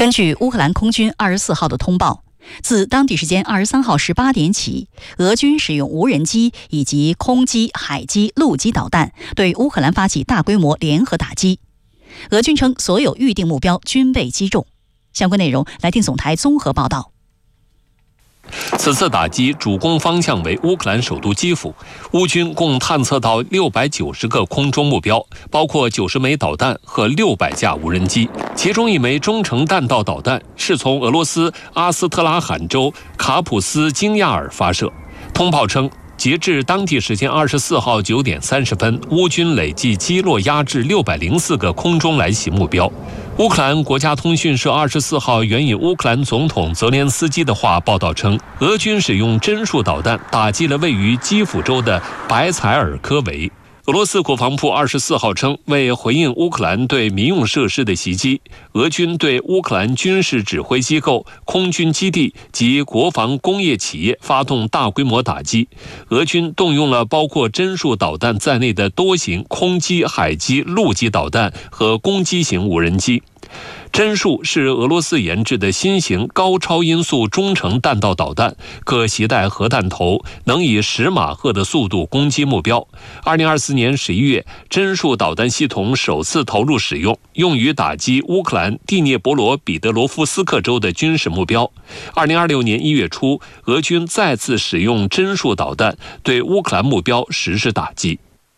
根据乌克兰空军24号的通报，自当地时间23号18点起，俄军使用无人机以及空机、海基、陆基导弹对乌克兰发起大规模联合打击。俄军称所有预定目标均被击中。相关内容来听总台综合报道。 此次打击主攻方向为乌克兰首都基辅，乌军共探测到690个空中目标，包括90枚导弹和600架无人机，其中1枚中程弹道导弹是从俄罗斯阿斯特拉罕州卡普斯金亚尔发射。通报称，截至当地时间24号9点30分，乌军累计击落压制604个空中来袭目标。乌克兰国家通讯社24号援引乌克兰总统泽连斯基的话报道称，俄军使用针数导弹打击了位于基辅州的白采尔科维。俄罗斯国防部24号称，为回应乌克兰对民用设施的袭击，俄军对乌克兰军事指挥机构、空军基地及国防工业企业发动大规模打击。俄军动用了包括针数导弹在内的多型空基、海基、陆基导弹和攻击型无人机。针数是俄罗斯研制的新型高超音速中程弹道导弹，可携带核弹头，能以10马赫的速度攻击目标。2024年11月，针数导弹系统首次投入使用，用于打击乌克兰第聂伯罗彼得罗夫斯克州的军事目标。2026年1月初，俄军再次使用针数导弹对乌克兰目标实施打击。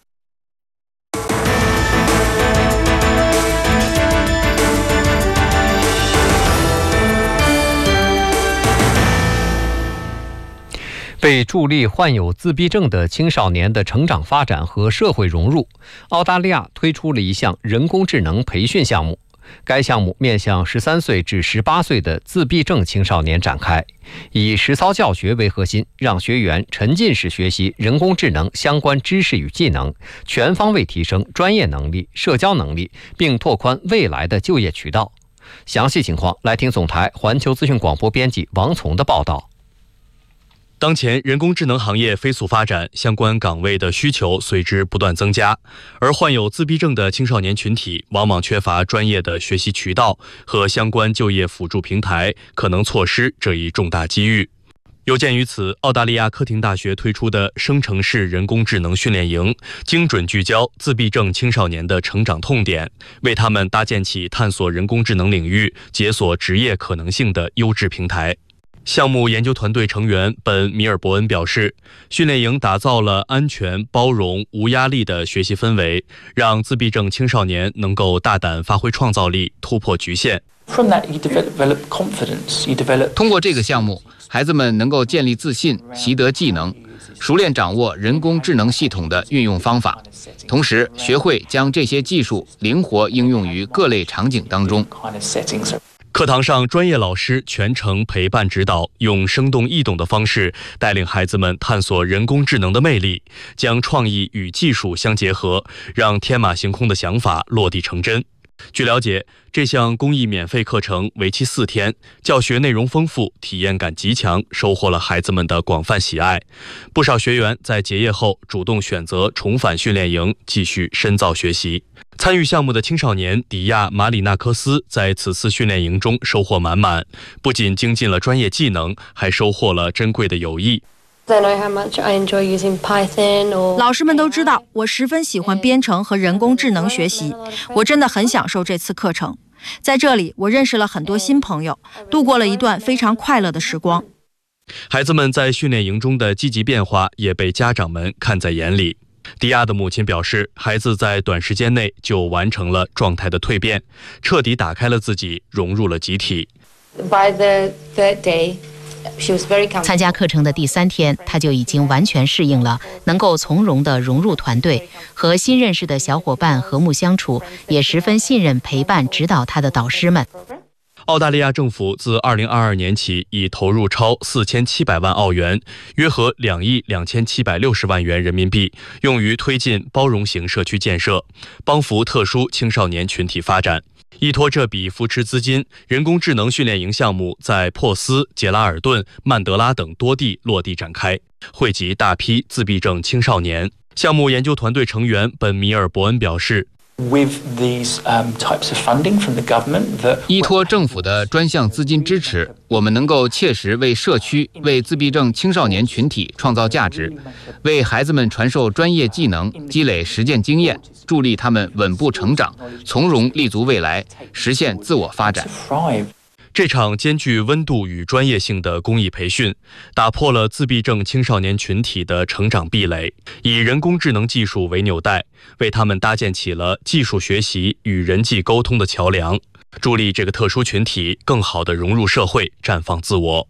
被助力患有自闭症的青少年的成长发展和社会融入，澳大利亚推出了一项人工智能培训项目。该项目面向13岁至18岁的自闭症青少年展开，以实操教学为核心，让学员沉浸式学习人工智能相关知识与技能，全方位提升专业能力、社交能力，并拓宽未来的就业渠道。详细情况来听总台环球资讯广播编辑王从的报道。 当前人工智能行业飞速发展，相关岗位的需求随之不断增加，而患有自闭症的青少年群体往往缺乏专业的学习渠道和相关就业辅助平台，可能错失这一重大机遇。有鉴于此，澳大利亚科廷大学推出的生成式人工智能训练营，精准聚焦自闭症青少年的成长痛点，为他们搭建起探索人工智能领域、解锁职业可能性的优质平台。项目研究团队成员本·米尔伯恩表示，训练营打造了安全、包容、无压力的学习氛围，让自闭症青少年能够大胆发挥创造力，突破局限。 通过这个项目，孩子们能够建立自信，习得技能，熟练掌握人工智能系统的运用方法，同时学会将这些技术灵活应用于各类场景当中。 课堂上，专业老师全程陪伴指导，用生动易懂的方式带领孩子们探索人工智能的魅力，将创意与技术相结合，让天马行空的想法落地成真。据了解，这项公益免费课程为期4天，教学内容丰富，体验感极强，收获了孩子们的广泛喜爱。不少学员在结业后主动选择重返训练营，继续深造学习。参与项目的青少年迪亚·马里纳科斯在此次训练营中收获满满，不仅精进了专业技能，还收获了珍贵的友谊。 老师们都知道我十分喜欢编程和人工智能学习，我真的很享受这次课程。在这里，我认识了很多新朋友，度过了一段非常快乐的时光。 孩子们在训练营中的积极变化也被家长们看在眼里。迪亚的母亲表示，孩子在短时间内就完成了状态的蜕变，彻底打开了自己，融入了集体。 参加课程的第3天，他就已经完全适应了，能够从容地融入团队，和新认识的小伙伴和睦相处，也十分信任陪伴指导他的导师们。 澳大利亚政府自2022年起已投入超4700万澳元，约合2亿2760万元人民币，用于推进包容型社区建设，帮扶特殊青少年群体发展。依托这笔扶持资金，人工智能训练营项目在珀斯、杰拉尔顿、曼德拉等多地落地展开，惠及大批自闭症青少年。项目研究团队成员本·米尔伯恩表示， 依托政府的专项资金支持，我们能够切实为社区、为自闭症青少年群体创造价值，为孩子们传授专业技能，积累实践经验，助力他们稳步成长，从容立足未来，实现自我发展。 这场兼具温度与专业性的公益培训，打破了自闭症青少年群体的成长壁垒，以人工智能技术为纽带，为他们搭建起了技术学习与人际沟通的桥梁，助力这个特殊群体更好地融入社会，绽放自我。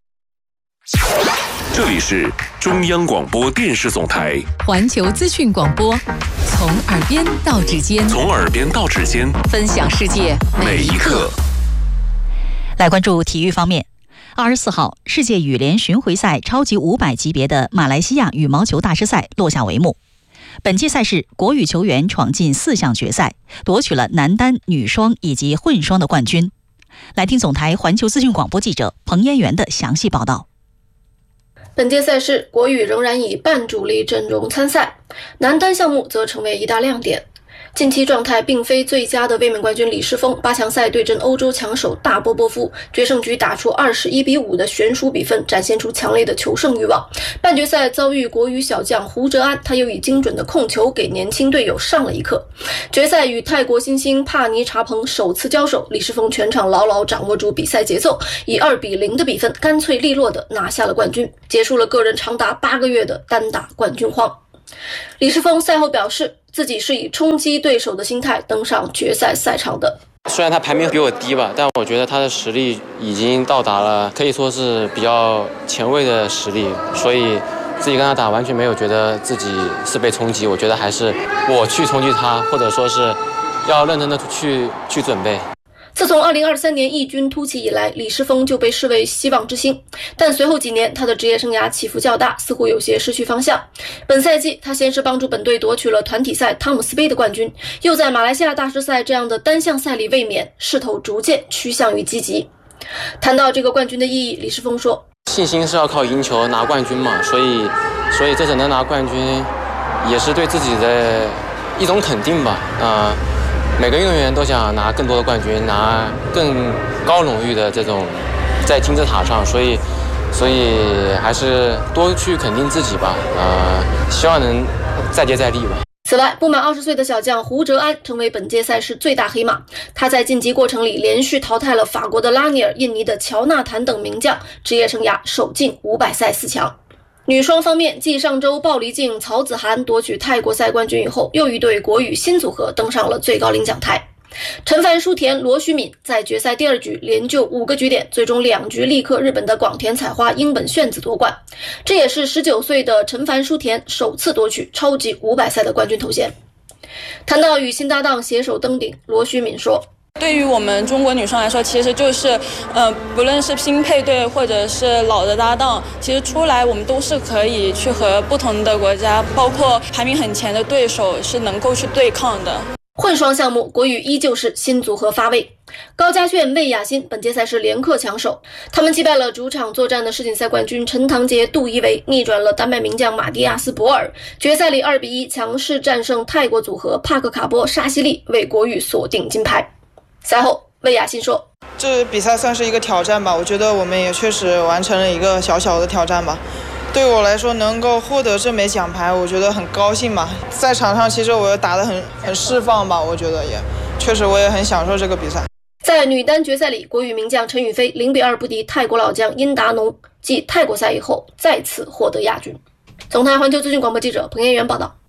这里是中央广播电视总台环球资讯广播，从耳边到指尖，分享世界每一刻。 来关注体育方面，24号，世界羽联巡回赛超级500级别的马来西亚羽毛球大师赛落下帷幕。本届赛事，国羽球员闯进4项决赛，夺取了男单、女双以及混双的冠军。来听总台环球资讯广播记者彭彦元的详细报道。 本届赛事，国羽仍然以半主力阵容参赛，男单项目则成为一大亮点。近期状态并非最佳的卫冕冠军李诗峰8强赛对阵欧洲强手大波波夫，决胜局打出21-5的悬殊比分，展现出强烈的求胜欲望。半决赛遭遇国羽小将胡哲安，他又以精准的控球给年轻队友上了一课。决赛与泰国新星帕尼查蓬首次交手，李诗峰全场牢牢掌握住比赛节奏，以2-0的比分干脆利落地拿下了冠军，结束了个人长达8个月的单打冠军荒。李诗峰赛后表示，自己是以冲击对手的心态登上决赛赛场的。 虽然他排名比我低吧，但我觉得他的实力已经到达了可以说是比较前卫的实力，所以自己跟他打完全没有觉得自己是被冲击，我觉得还是我去冲击他，或者说是要认真的去准备。 自从2023年异军突起以来，李诗峰就被视为希望之星，但随后几年他的职业生涯起伏较大，似乎有些失去方向。本赛季他先是帮助本队夺取了团体赛汤姆斯杯的冠军，又在马来西亚大师赛这样的单项赛里卫冕，势头逐渐趋向于积极。谈到这个冠军的意义，李诗峰说， 信心是要靠赢球拿冠军嘛，所以这次能拿冠军也是对自己的一种肯定吧。每个运动员都想拿更多的冠军，拿更高荣誉的这种在金字塔上，所以还是多去肯定自己吧。希望能再接再厉吧。 此外，不满20岁的小将胡哲安成为本届赛事最大黑马。他在晋级过程里连续淘汰了法国的拉尼尔、印尼的乔纳坦等名将，职业生涯首进500赛4强。女双方面，继上周鲍黎静、曹子涵夺取泰国赛冠军以后，又一对国羽新组合登上了最高领奖台。陈凡舒田、罗虚敏在决赛第2局连救5个局点，最终2局力克日本的广田彩花、英本炫子夺冠。这也是19岁的陈凡舒田首次夺取超级500赛的冠军头衔。谈到与新搭档携手登顶，罗虚敏说， 对于我们中国女双来说，其实就是不论是新配对或者是老的搭档，其实出来我们都是可以去和不同的国家，包括排名很前的对手是能够去对抗的。 混双项目，国羽依旧是新组合发威。高佳炫、魏雅欣本届赛事连克强手，他们击败了主场作战的世锦赛冠军陈唐杰、杜怡维，逆转了丹麦名将马蒂亚斯·博尔，决赛里2-1强势战胜泰国组合帕克卡波、沙西利，为国羽锁定金牌。赛后，魏雅欣说， 这比赛算是一个挑战吧，我觉得我们也确实完成了一个小小的挑战吧。对我来说，能够获得这枚奖牌，我觉得很高兴吧。在场上，其实我打得很释放吧，我觉得也确实我也很享受这个比赛。 在女单决赛里，国羽名将陈雨菲0-2不敌泰国老将殷达农，继泰国赛以后再次获得亚军。总台环球资讯广播记者彭彦元报道。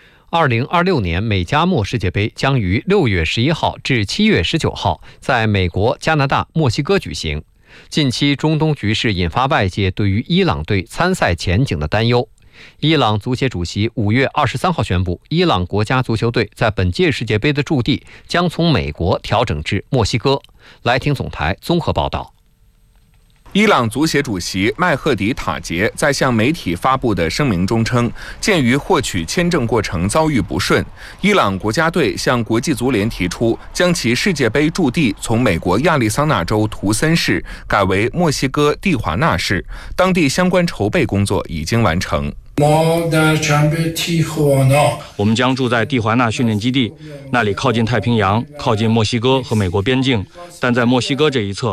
2026年美加墨世界杯将于6月11号至7月19号在美国、加拿大、墨西哥举行。近期中东局势引发外界对于伊朗队参赛前景的担忧。伊朗足协主席5月23号宣布，伊朗国家足球队在本届世界杯的驻地将从美国调整至墨西哥。来听总台综合报道。 伊朗足协主席麦赫迪塔杰在向媒体发布的声明中称，鉴于获取签证过程遭遇不顺，伊朗国家队向国际足联提出将其世界杯驻地从美国亚利桑那州图森市改为墨西哥蒂华纳市，当地相关筹备工作已经完成。 我们将住在蒂华纳训练基地，那里靠近太平洋，靠近墨西哥和美国边境，但在墨西哥这一侧。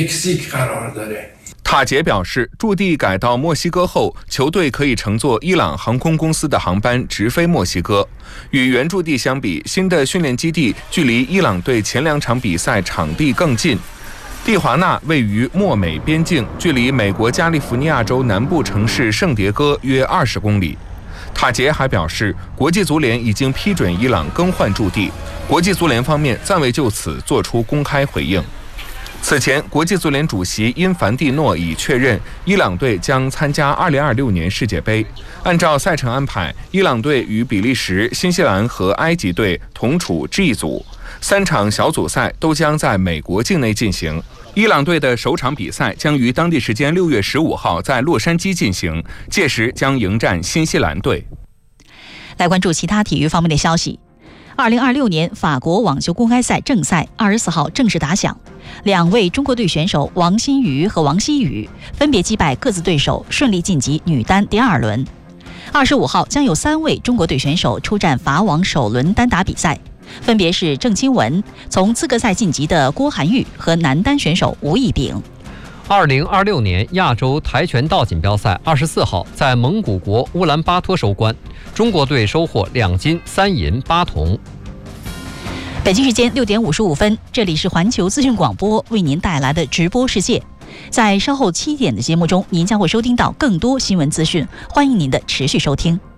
塔杰表示，驻地改到墨西哥后，球队可以乘坐伊朗航空公司的航班直飞墨西哥。与原驻地相比，新的训练基地距离伊朗队前2场比赛场地更近。蒂华纳位于墨美边境，距离美国加利福尼亚州南部城市圣迭戈约20公里。塔杰还表示，国际足联已经批准伊朗更换驻地，国际足联方面暂未就此作出公开回应。此前，国际足联主席因凡蒂诺已确认，伊朗队将参加2026年世界杯。按照赛程安排，伊朗队与比利时、新西兰和埃及队同处 G 组，3场小组赛都将在美国境内进行。伊朗队的首场比赛将于当地时间6月15号在洛杉矶进行，届时将迎战新西兰队。 来关注其他体育方面的消息。2026年法国网球公开赛正赛24号正式打响，2位中国队选手王欣瑜和王希雨分别击败各自对手，顺利晋级女单第2轮。25号将有3位中国队选手出战法网首轮单打比赛，分别是郑钦文、从资格赛晋级的郭涵玉和男单选手吴亦丙。 2026年亚洲跆拳道锦标赛24号在蒙古国乌兰巴托收官，中国队收获2金3银8铜。 北京时间6点55分，这里是环球资讯广播为您带来的直播世界。在稍后7点的节目中，您将会收听到更多新闻资讯，欢迎您的持续收听。